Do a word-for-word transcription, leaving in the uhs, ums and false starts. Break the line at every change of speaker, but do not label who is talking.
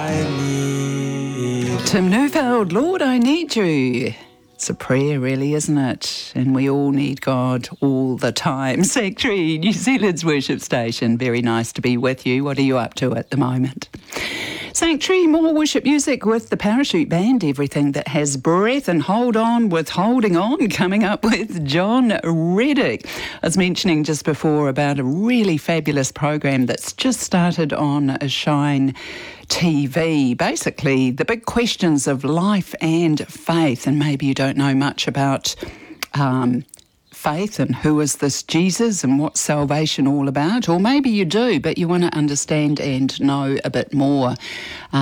I need.
Tim Neufeld, Lord, I need you. It's a prayer, really, isn't it? And we all need God all the time. Sanctuary, New Zealand's worship station. Very nice to be with you. What are you up to at the moment? Sanctuary, more worship music with the Parachute Band, everything that has breath, and hold on with Holding On, coming up with John Reddick. I was mentioning just before about a really fabulous program that's just started on Shine T V. Basically, the big questions of life and faith, and maybe you don't know much about um, faith and who is this Jesus and what's salvation all about, or maybe you do, but you want to understand and know a bit more.